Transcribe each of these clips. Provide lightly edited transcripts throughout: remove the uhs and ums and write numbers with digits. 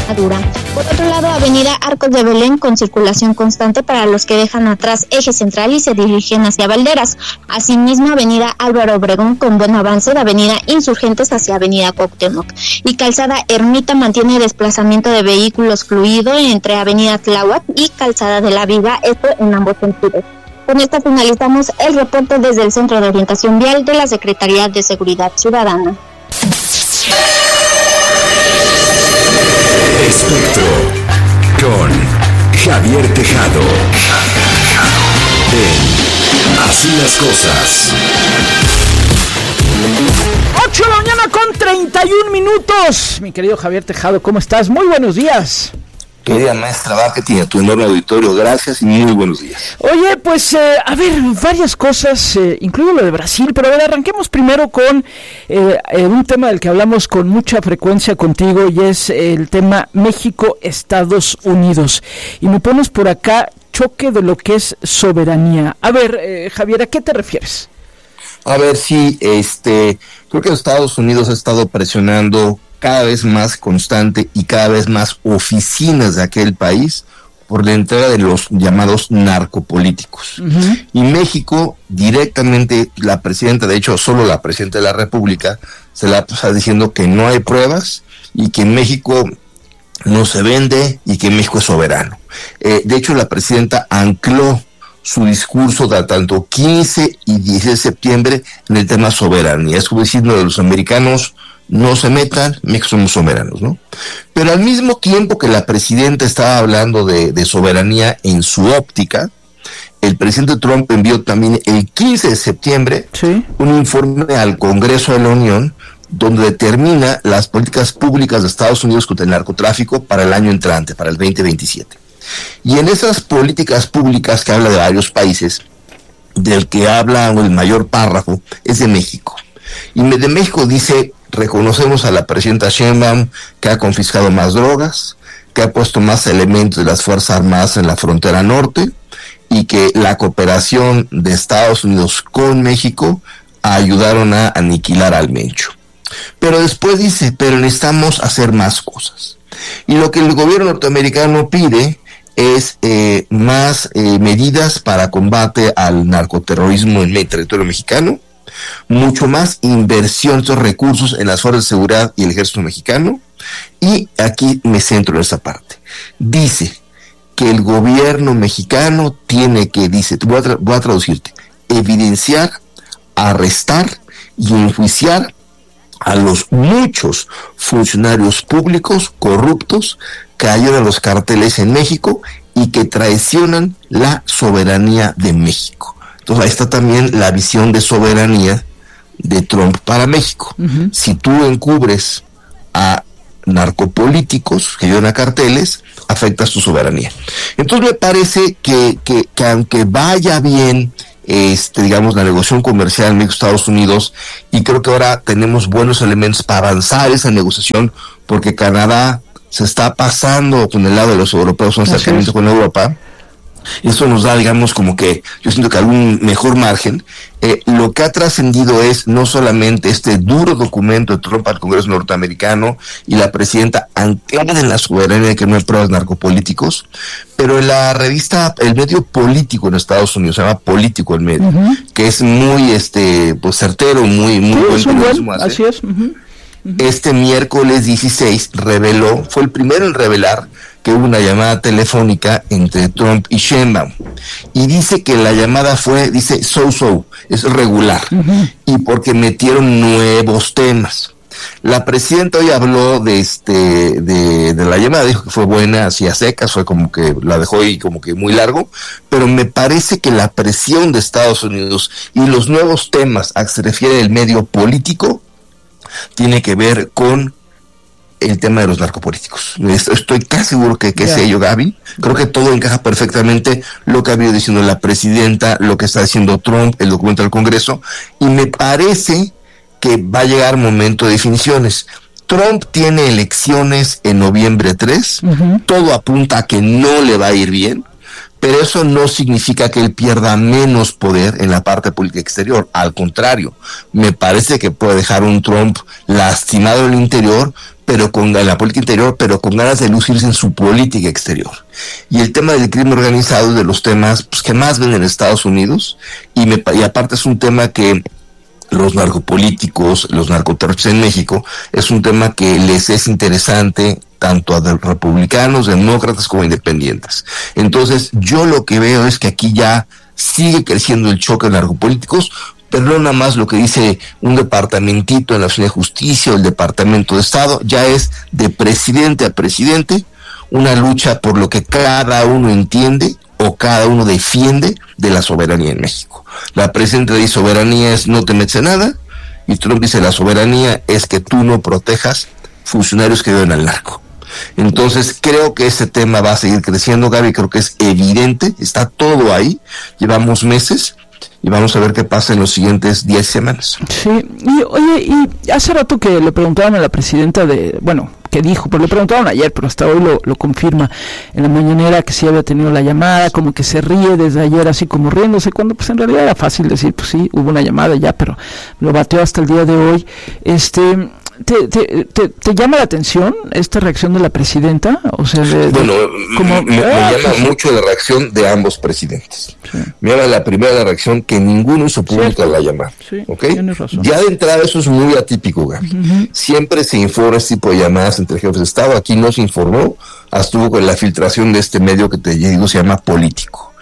Herradura. Por otro lado, avenida Arcos de Belén con circulación constante para los que dejan atrás Eje Central y se dirigen hacia Valderas. Asimismo, avenida Álvaro Obregón con buen avance de avenida Insurgentes hacia avenida Cuauhtémoc. Y calzada Ermita mantiene desplazamiento de vehículos fluido entre avenida Tláhuac y calzada de la Viga, esto en ambos sentidos. Con esto finalizamos el reporte desde el Centro de Orientación Vial de la Secretaría de Seguridad Ciudadana. Espectro con Javier Tejado. Así las cosas. 8 de la mañana con 31 minutos. Mi querido Javier Tejado, ¿cómo estás? Muy buenos días. Querida maestra Marketing, a tu enorme auditorio, gracias y muy buenos días. Oye, pues, a ver, varias cosas, incluido lo de Brasil, pero a ver, arranquemos primero con un tema del que hablamos con mucha frecuencia contigo y es el tema México-Estados Unidos. Y me pones por acá choque de lo que es soberanía. A ver, Javier, ¿a qué te refieres? A ver, sí, creo que Estados Unidos ha estado presionando cada vez más constante y cada vez más oficinas de aquel país por la entrega de los llamados narcopolíticos. Uh-huh. Y México, directamente, la presidenta, de hecho, solo la presidenta de la República, se la está diciendo que no hay pruebas y que México no se vende y que México es soberano. De hecho, la presidenta ancló su discurso de tanto 15 y 16 de septiembre en el tema soberanía. Es como diciendo de los americanos, no se metan, México somos soberanos, ¿no? Pero al mismo tiempo que la presidenta estaba hablando de soberanía en su óptica, el presidente Trump envió también el 15 de septiembre un informe al Congreso de la Unión donde determina las políticas públicas de Estados Unidos contra el narcotráfico para el año entrante, para el 2027. Y en esas políticas públicas que habla de varios países, del que habla el mayor párrafo es de México. Y de México dice: reconocemos a la presidenta Sheinbaum que ha confiscado más drogas, que ha puesto más elementos de las Fuerzas Armadas en la frontera norte y que la cooperación de Estados Unidos con México ayudaron a aniquilar al Mencho. Pero después dice, pero necesitamos hacer más cosas. Y lo que el gobierno norteamericano pide es más medidas para combate al narcoterrorismo en el territorio mexicano, mucho más inversión de recursos en las fuerzas de seguridad y el ejército mexicano, y aquí me centro en esta parte. Dice que el gobierno mexicano tiene que, voy a traducirte, evidenciar, arrestar y enjuiciar a los muchos funcionarios públicos corruptos que ayudan a los carteles en México y que traicionan la soberanía de México. Entonces ahí está también la visión de soberanía de Trump para México. Uh-huh. Si tú encubres a narcopolíticos que ayudan a carteles, afectas tu soberanía. Entonces me parece que aunque vaya bien digamos, la negociación comercial en México Estados Unidos, y creo que ahora tenemos buenos elementos para avanzar esa negociación, porque Canadá se está pasando con el lado de los europeos, un acercamiento con Europa. Eso nos da, digamos, como que yo siento que algún mejor margen. Lo que ha trascendido es no solamente este duro documento de Trump al Congreso norteamericano y la presidenta anclada en la soberanía de que no hay pruebas narcopolíticos, pero en la revista, el medio político en Estados Unidos, se llama Político el medio, uh-huh, que es muy pues certero, muy buen periodismo. Así es. Uh-huh. Este miércoles 16 fue el primero en revelar que hubo una llamada telefónica entre Trump y Sheinbaum, y dice que la llamada fue, dice, es regular, uh-huh, y porque metieron nuevos temas. La presidenta hoy habló de la llamada, dijo que fue buena, así a secas, fue como que la dejó ahí como que muy largo, pero me parece que la presión de Estados Unidos y los nuevos temas a que se refiere el medio político tiene que ver con el tema de los narcopolíticos. Estoy casi seguro que es ello, Gaby. Creo que todo encaja perfectamente lo que ha venido diciendo la presidenta, lo que está diciendo Trump, el documento del Congreso, y me parece que va a llegar momento de definiciones. Trump tiene elecciones en noviembre 3, uh-huh, todo apunta a que no le va a ir bien, pero eso no significa que él pierda menos poder en la parte política exterior. Al contrario, me parece que puede dejar un Trump lastimado en el interior, pero con la política interior, pero con ganas de lucirse en su política exterior. Y el tema del crimen organizado es de los temas pues, que más ven en Estados Unidos, y aparte es un tema que los narcopolíticos, los narcoterroristas en México, es un tema que les es interesante tanto a republicanos, demócratas como independientes. Entonces, yo lo que veo es que aquí ya sigue creciendo el choque de narcopolíticos, pero no nada más lo que dice un departamentito en la Ciudad de Justicia o el Departamento de Estado, ya es de presidente a presidente una lucha por lo que cada uno entiende o cada uno defiende de la soberanía en México. La presidenta dice soberanía es no te metes en nada, y Trump dice la soberanía es que tú no protejas funcionarios que viven al narco. Entonces creo que ese tema va a seguir creciendo, Gaby, creo que es evidente, está todo ahí, llevamos meses, y vamos a ver qué pasa en los siguientes 10 semanas. Sí, y oye, y hace rato que le preguntaban a la presidenta que dijo, pues le preguntaron ayer, pero hasta hoy lo confirma en la mañanera que sí había tenido la llamada, como que se ríe desde ayer así como riéndose, cuando pues en realidad era fácil decir, pues sí, hubo una llamada ya, pero lo bateó hasta el día de hoy. ¿Te llama la atención esta reacción de la presidenta? O sea, me llama mucho la reacción de ambos presidentes. Sí. Me llama la primera reacción que ninguno hizo pública la llamada. Sí, ¿okay? Tienes razón. Ya de entrada eso es muy atípico, Gaby. Uh-huh. Siempre se informa este tipo de llamadas entre jefes de Estado. Aquí no se informó, estuvo con la filtración de este medio que te digo se llama Político.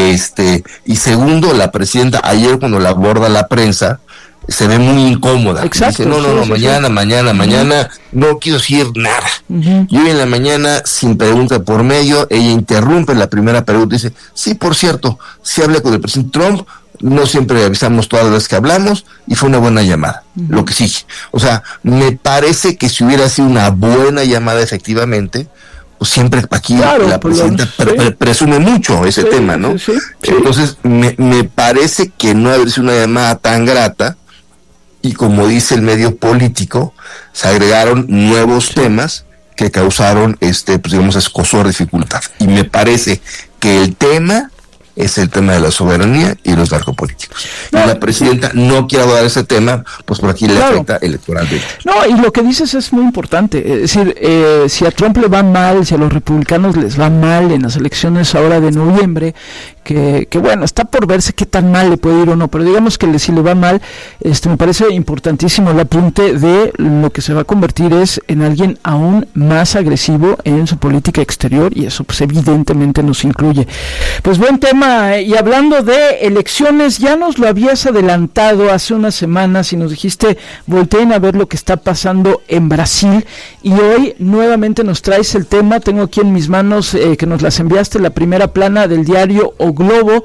Y segundo, la presidenta ayer cuando la aborda la prensa se ve muy incómoda. Exacto. Dice, mañana, no quiero decir nada. Uh-huh. Y hoy en la mañana, sin pregunta por medio, ella interrumpe la primera pregunta y dice, sí, por cierto, sí hablé con el presidente Trump, no siempre avisamos todas las veces que hablamos, y fue una buena llamada, lo que sigue. O sea, me parece que si hubiera sido una buena llamada efectivamente, pues siempre aquí la presidenta presume mucho ese tema, ¿no? Sí. Entonces, me parece que no haber sido una llamada tan grata, y como dice el medio Político, se agregaron nuevos temas que causaron pues digamos escozor, dificultad. Y me parece que el tema es el tema de la soberanía y los narcopolíticos. Y la presidenta no quiere abordar ese tema, pues por aquí le afecta electoralmente. No, y lo que dices es muy importante. Es decir, si a Trump le va mal, si a los republicanos les va mal en las elecciones ahora de noviembre, que bueno, está por verse qué tan mal le puede ir o no, pero digamos que si le va mal, me parece importantísimo el apunte de lo que se va a convertir es en alguien aún más agresivo en su política exterior, y eso pues evidentemente nos incluye. Pues buen tema. Y hablando de elecciones, ya nos lo habías adelantado hace unas semanas y nos dijiste, volteen a ver lo que está pasando en Brasil, y hoy nuevamente nos traes el tema. Tengo aquí en mis manos que nos las enviaste, la primera plana del diario O Globo,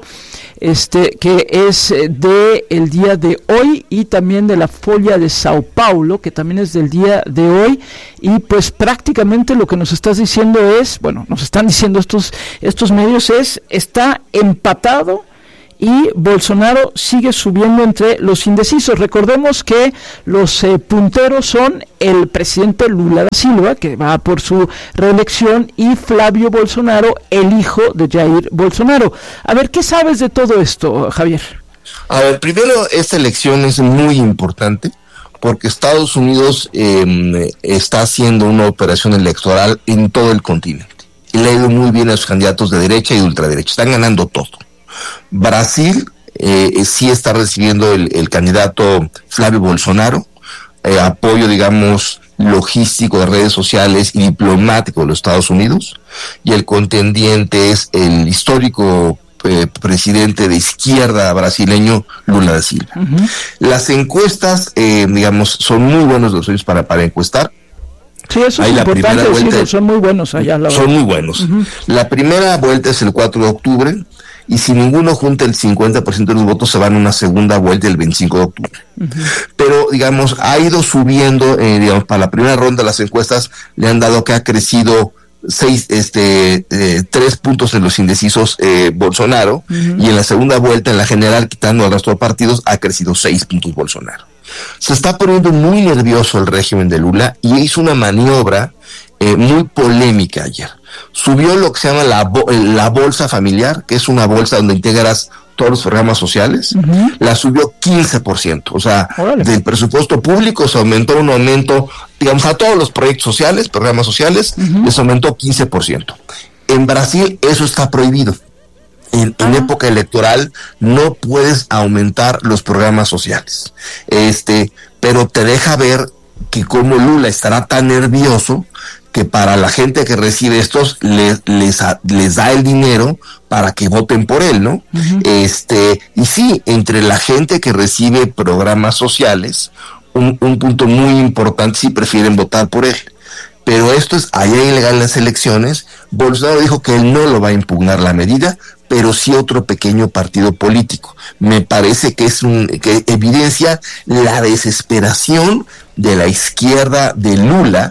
que es de el día de hoy, y también de la Folha de Sao Paulo, que también es del día de hoy, y pues prácticamente lo que nos estás diciendo es, bueno, nos están diciendo estos medios está empatado, y Bolsonaro sigue subiendo entre los indecisos. Recordemos que los punteros son el presidente Lula da Silva, que va por su reelección, y Flávio Bolsonaro, el hijo de Jair Bolsonaro. A ver, ¿qué sabes de todo esto, Javier? A ver, primero, esta elección es muy importante porque Estados Unidos está haciendo una operación electoral en todo el continente. Y le ha ido muy bien a sus candidatos de derecha y de ultraderecha. Están ganando todo. Brasil sí está recibiendo el candidato Flávio Bolsonaro, apoyo, digamos, logístico de redes sociales y diplomático de los Estados Unidos, y el contendiente es el histórico presidente de izquierda brasileño Lula da Silva. Uh-huh. Las encuestas, digamos, son muy buenos los suyos para encuestar. Sí, eso es importante decirlo, son muy buenos allá. Son muy buenos. Uh-huh. La primera vuelta es el 4 de octubre, y si ninguno junta el 50% de los votos, se van a una segunda vuelta el 25 de octubre. Uh-huh. Pero, digamos, ha ido subiendo, digamos, para la primera ronda las encuestas le han dado que ha crecido 3 puntos en los indecisos Bolsonaro, uh-huh. Y en la segunda vuelta, en la general, quitando al resto de partidos, ha crecido 6 puntos Bolsonaro. Se está poniendo muy nervioso el régimen de Lula, y hizo una maniobra muy polémica ayer. Subió lo que se llama la bolsa familiar, que es una bolsa donde integras todos los programas sociales, la subió 15%. O sea, del presupuesto público se aumentó un aumento, digamos, a todos los proyectos sociales, programas sociales, les aumentó 15%. En Brasil eso está prohibido. En época electoral no puedes aumentar los programas sociales. Pero te deja ver que como Lula estará tan nervioso que para la gente que recibe estos les da el dinero para que voten por él, ¿no? Y sí, entre la gente que recibe programas sociales, un punto muy importante, sí prefieren votar por él. Pero esto es allá ilegal en las elecciones. Bolsonaro dijo que él no lo va a impugnar la medida, pero sí otro pequeño partido político. Me parece que que evidencia la desesperación de la izquierda de Lula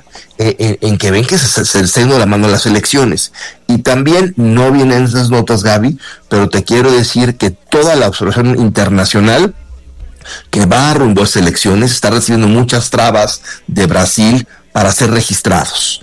en que ven que se está yendo la mano a las elecciones. Y también no vienen esas notas, Gaby, pero te quiero decir que toda la observación internacional que va rumbo a estas elecciones está recibiendo muchas trabas de Brasil para ser registrados.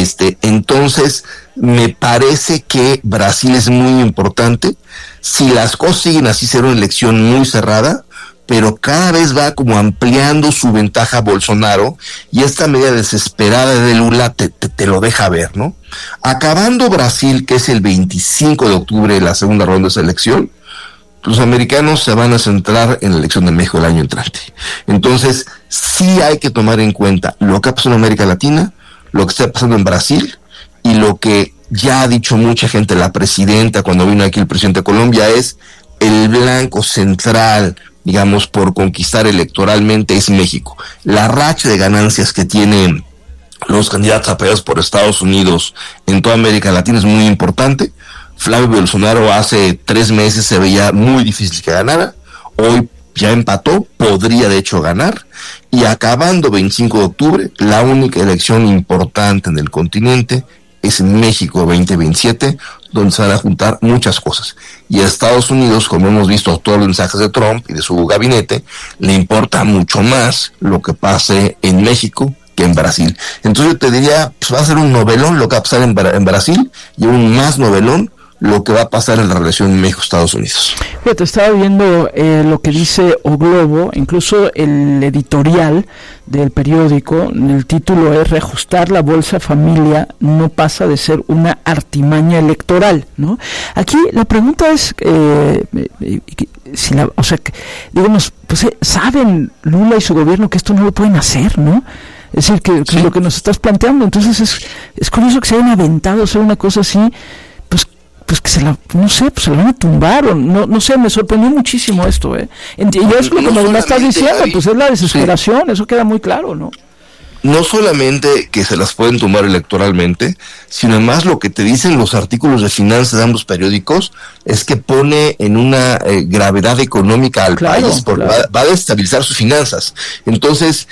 Entonces, me parece que Brasil es muy importante. Si las cosas siguen así, será una elección muy cerrada, pero cada vez va como ampliando su ventaja Bolsonaro, y esta medida desesperada de Lula te lo deja ver, ¿no? Acabando Brasil, que es el 25 de octubre, la segunda ronda de esa elección, los americanos se van a centrar en la elección de México el año entrante. Entonces, sí hay que tomar en cuenta lo que ha pasado en América Latina, lo que está pasando en Brasil, y lo que ya ha dicho mucha gente, la presidenta, cuando vino aquí el presidente de Colombia, es el blanco central, digamos, por conquistar electoralmente es México. La racha de ganancias que tienen los candidatos apoyados por Estados Unidos en toda América Latina es muy importante. Flavio Bolsonaro hace 3 meses se veía muy difícil que ganara, hoy ya empató, podría de hecho ganar, y acabando 25 de octubre, la única elección importante en el continente es en México 2027, donde se van a juntar muchas cosas. Y a Estados Unidos, como hemos visto todos los mensajes de Trump y de su gabinete, le importa mucho más lo que pase en México que en Brasil. Entonces yo te diría, pues va a ser un novelón lo que va a pasar en Brasil, y un más novelón lo que va a pasar en la relación México-Estados Unidos. Fíjate, estaba viendo lo que dice O Globo, incluso el editorial del periódico, el título es "Reajustar la Bolsa Familia no pasa de ser una artimaña electoral", ¿no? Aquí la pregunta es, digamos, pues saben Lula y su gobierno que esto no lo pueden hacer, ¿no? Es decir, que lo que nos estás planteando, entonces es curioso que se hayan aventado a hacer una cosa así, pues que se la van a tumbar, o no sé, me sorprendió muchísimo esto, y es lo que me estás diciendo, pues es la desesperación, eso queda muy claro, ¿no? No solamente que se las pueden tumbar electoralmente, sino además lo que te dicen los artículos de finanzas de ambos periódicos es que pone en una gravedad económica al país, porque va a desestabilizar sus finanzas. Entonces,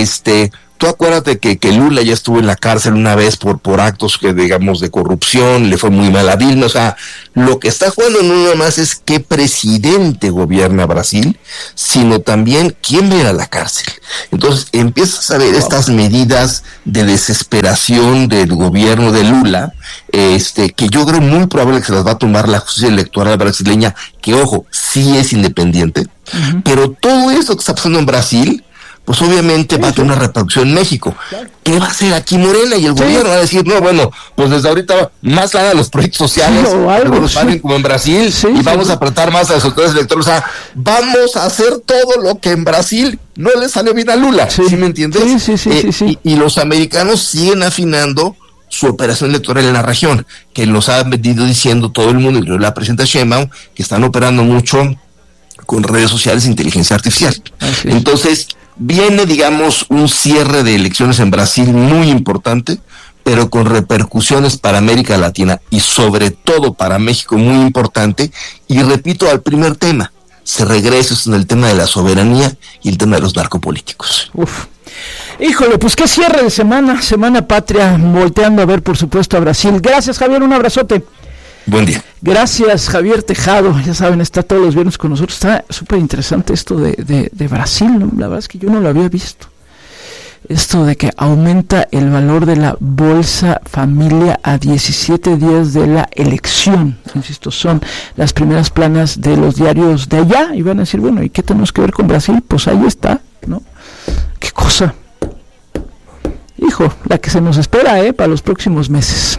tú acuérdate que Lula ya estuvo en la cárcel una vez por actos que, digamos, de corrupción, le fue muy mal a Dilma. O sea, lo que está jugando no nada más es qué presidente gobierna Brasil, sino también quién va a ir a la cárcel. Entonces empiezas a ver estas medidas de desesperación del gobierno de Lula, que yo creo muy probable que se las va a tomar la justicia electoral brasileña, que ojo, sí es independiente, pero todo eso que está pasando en Brasil, pues obviamente va a tener una repercusión en México. ¿Qué va a hacer aquí Morena? Y el gobierno va a decir, no, bueno, pues desde ahorita más lana a los proyectos sociales, los paguen como en Brasil, y vamos a apretar más a los autores electorales. O sea, vamos a hacer todo lo que en Brasil no le salió bien a Lula. ¿Sí me entiendes? Sí. Y los americanos siguen afinando su operación electoral en la región, que nos ha venido diciendo todo el mundo, y la presidenta Sheinbaum, que están operando mucho con redes sociales e inteligencia artificial. Entonces, viene, digamos, un cierre de elecciones en Brasil muy importante, pero con repercusiones para América Latina y sobre todo para México muy importante. Y repito, al primer tema, se regresa en el tema de la soberanía y el tema de los narcopolíticos. Híjole, pues qué cierre de semana patria, volteando a ver, por supuesto, a Brasil. Gracias, Javier, un abrazote. Buen día. Gracias, Javier Tejado, ya saben, está todos los viernes con nosotros. Está súper interesante esto de Brasil, ¿no? La verdad es que yo no lo había visto. esto de que aumenta el valor de la Bolsa Familia a 17 días de la elección. Insisto, son las primeras planas de los diarios de allá y van a decir, bueno, ¿y qué tenemos que ver con Brasil? Pues ahí está, ¿no? ¿Qué cosa? Hijo, la que se nos espera, para los próximos meses.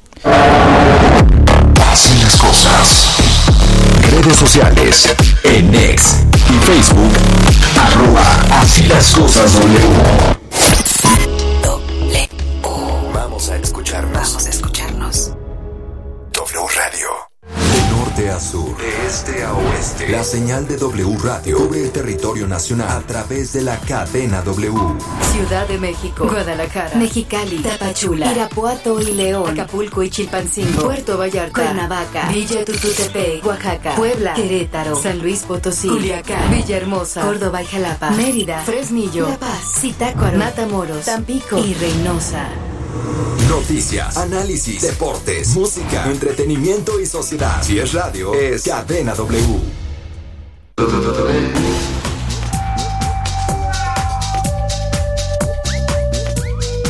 Así las cosas. Redes sociales, en X y Facebook, @Así las cosas W. Vamos a escucharnos. W Radio. De norte a sur, de este a oeste, la señal de W Radio cubre el territorio nacional a través de la cadena W. Ciudad de México, Guadalajara, Mexicali, Tapachula, Irapuato y León, Acapulco y Chilpancingo, Puerto Vallarta, Cuernavaca, Villa Tututepec, Oaxaca, Puebla, Querétaro, San Luis Potosí, Culiacán, Villahermosa, Córdoba y Jalapa, Mérida, Fresnillo, La Paz, Zitácuaro, Matamoros, Tampico y Reynosa. Noticias, análisis, deportes, música, entretenimiento y sociedad. Si es radio, es Cadena W.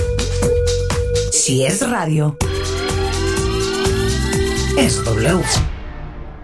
Si es radio, es W.